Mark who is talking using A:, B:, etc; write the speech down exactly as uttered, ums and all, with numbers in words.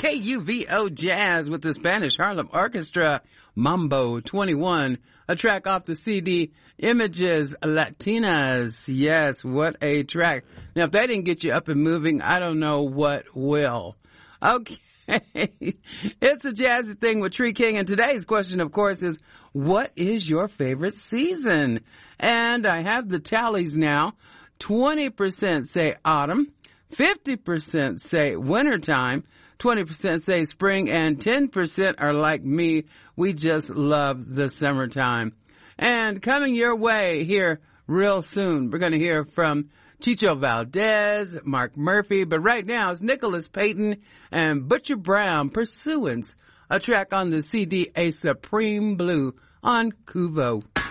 A: K U V O Jazz with the Spanish Harlem Orchestra, Mambo twenty-one, a track off the C D Images Latinas. Yes, what a track. Now, if that didn't get you up and moving, I don't know what will. Okay. It's a jazzy thing with Tree King, and today's question, of course, is what is your favorite season? And I have the tallies now. twenty percent say autumn, fifty percent say wintertime, twenty percent say spring, and ten percent are like me. We just love the summertime. And coming your way here real soon, we're going to hear from Chicho Valdez, Mark Murphy, but right now it's Nicholas Payton and Butcher Brown, Pursuance, a track on the C D A Supreme Blue on Kuvo.